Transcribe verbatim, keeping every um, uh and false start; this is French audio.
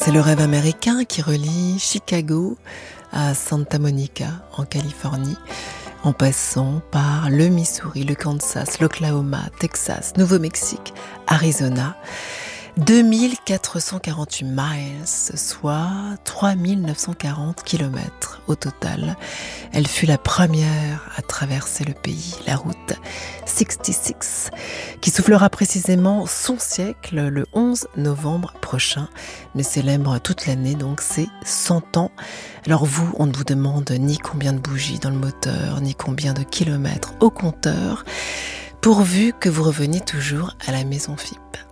C'est le rêve américain qui relie Chicago à Santa Monica, en Californie, en passant par le Missouri, le Kansas, l'Oklahoma, Texas, Nouveau-Mexique, Arizona. deux mille quatre cent quarante-huit miles, soit trois mille neuf cent quarante kilomètres au total. Elle fut la première à traverser le pays, la route soixante-six, qui soufflera précisément son siècle le onze novembre prochain, mais célèbre toute l'année, donc c'est cent ans. Alors vous, on ne vous demande ni combien de bougies dans le moteur, ni combien de kilomètres au compteur, pourvu que vous reveniez toujours à la maison F I P.